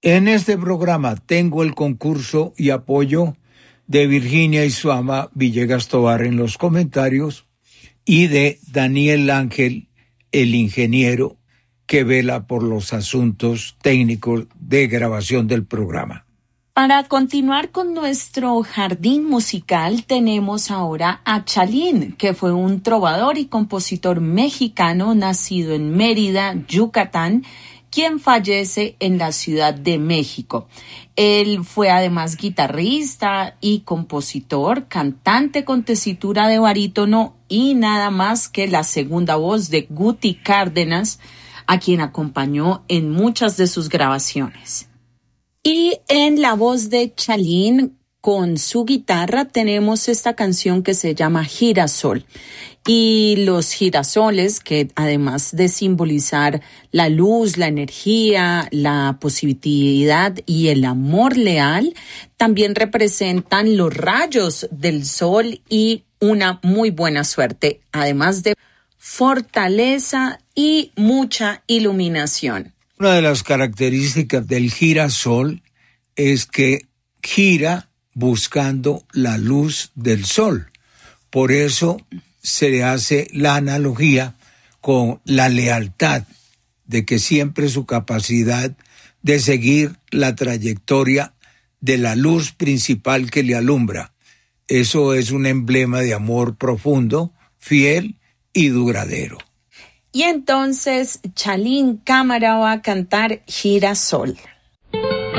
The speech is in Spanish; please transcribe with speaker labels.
Speaker 1: En este programa tengo el concurso y apoyo de Virginia Isuama Villegas Tovar en los comentarios y de Daniel Ángel, el ingeniero que vela por los asuntos técnicos de grabación del programa.
Speaker 2: Para continuar con nuestro jardín musical, tenemos ahora a Chalín, que fue un trovador y compositor mexicano nacido en Mérida, Yucatán, quien fallece en la Ciudad de México. Él fue además guitarrista y compositor, cantante con tesitura de barítono y nada más que la segunda voz de Guti Cárdenas, a quien acompañó en muchas de sus grabaciones. Y en la voz de Chalín, con su guitarra, tenemos esta canción que se llama Girasol. Y los girasoles, que además de simbolizar la luz, la energía, la positividad y el amor leal, también representan los rayos del sol y una muy buena suerte, además de fortaleza y mucha iluminación.
Speaker 1: Una de las características del girasol es que gira buscando la luz del sol. Por eso se hace la analogía con la lealtad, de que siempre su capacidad de seguir la trayectoria de la luz principal que le alumbra. Eso es un emblema de amor profundo, fiel y duradero.
Speaker 2: Y entonces Chalín Cámara va a cantar Girasol.